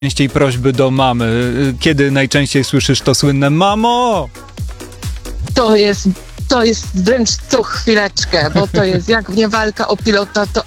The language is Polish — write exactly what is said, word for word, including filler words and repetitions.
Najczęściej prośby do mamy. Kiedy najczęściej słyszysz to słynne mamo? To jest, to jest wręcz co chwileczkę, bo to jest jak nie walka o pilota, to